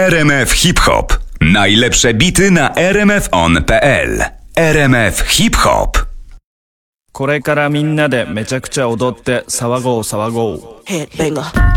RMF Hip Hop. Najlepsze bity na rmfon.pl. RMF Hip Hop. これからみんなでめちゃくちゃ踊って騒ごう騒ごう。 Headbanger.